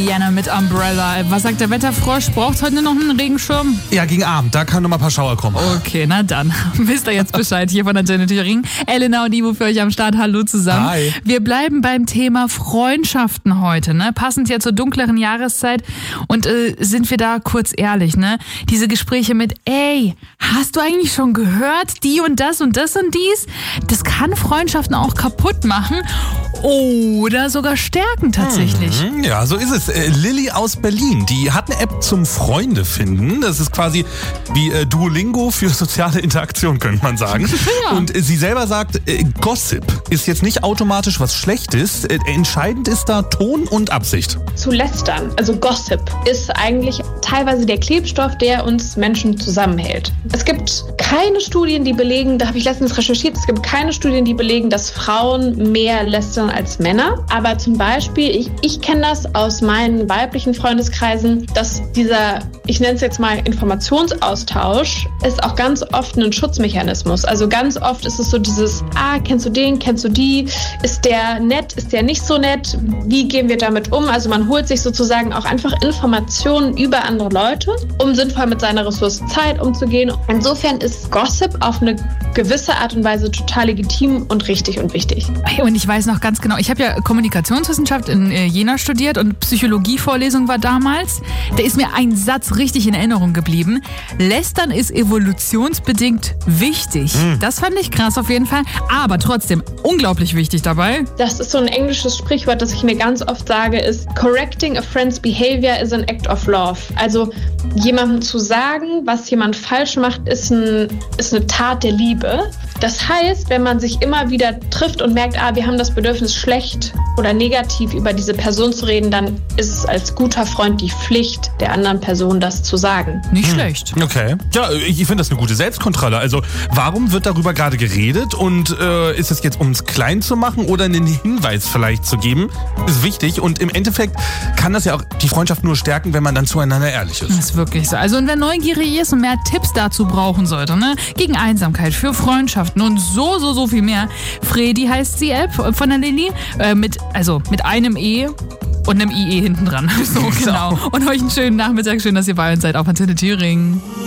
Jana mit Umbrella. Was sagt der Wetterfrosch? Braucht heute noch einen Regenschirm? Ja, gegen Abend. Da können noch mal ein paar Schauer kommen. Okay, na dann. Wisst ihr jetzt Bescheid hier von Antenne Thüringen. Elena und Ivo für euch am Start. Hallo zusammen. Hi. Wir bleiben beim Thema Freundschaften heute, ne? Passend ja zur dunkleren Jahreszeit. Und sind wir da kurz ehrlich, ne? Diese Gespräche mit, ey, hast du eigentlich schon gehört? Die und das und das und dies? Das kann Freundschaften auch kaputt machen oder sogar stärken tatsächlich. Ja, so ist es. Lilly aus Berlin, die hat eine App zum Freunde finden. Das ist quasi wie Duolingo für soziale Interaktion, könnte man sagen. Ja. Und sie selber sagt, Gossip ist jetzt nicht automatisch was Schlechtes. Entscheidend ist da Ton und Absicht. Zu lästern, also Gossip, ist eigentlich teilweise der Klebstoff, der uns Menschen zusammenhält. Es gibt keine Studien, die belegen, da habe ich letztens recherchiert, es gibt keine Studien, die belegen, dass Frauen mehr lästern als Männer. Aber zum Beispiel, ich kenne das aus meinen weiblichen Freundeskreisen, dass dieser, ich nenne es jetzt mal Informationsaustausch, ist auch ganz oft ein Schutzmechanismus. Also ganz oft ist es so dieses, kennst du den, kennst du die, ist der nett, ist der nicht so nett, wie gehen wir damit um? Also man holt sich sozusagen auch einfach Informationen über andere Leute, um sinnvoll mit seiner Ressource Zeit umzugehen. Insofern ist Gossip auf eine gewisse Art und Weise total legitim und richtig und wichtig. Und ich weiß noch ganz genau, ich habe ja Kommunikationswissenschaft in Jena studiert und Psychologievorlesung war damals. Da ist mir ein Satz richtig in Erinnerung geblieben. Lästern ist evolutionsbedingt wichtig. Das fand ich krass auf jeden Fall, aber trotzdem unglaublich wichtig dabei. Das ist so ein englisches Sprichwort, das ich mir ganz oft sage, ist correcting a friend's behavior is an act of love. Also jemandem zu sagen, was jemand falsch macht, ist eine Tat der Liebe. Das heißt, wenn man sich immer wieder trifft und merkt, wir haben das Bedürfnis, schlecht oder negativ über diese Person zu reden, dann ist es als guter Freund die Pflicht der anderen Person, das zu sagen. Nicht schlecht. Okay. Ja, ich finde das eine gute Selbstkontrolle. Also warum wird darüber gerade geredet und ist es jetzt, um es klein zu machen oder einen Hinweis vielleicht zu geben? Ist wichtig und im Endeffekt kann das ja auch die Freundschaft nur stärken, wenn man dann zueinander ehrlich ist. Das ist wirklich so. Also und wer neugierig ist und mehr Tipps dazu brauchen sollte, ne? Gegen Einsamkeit, für Freundschaften und so viel mehr. Fredi heißt die App von der Lilly, mit einem E und einem IE hinten dran. So, genau. Und euch einen schönen Nachmittag. Schön, dass ihr bei uns seid auf Antenne Thüringen.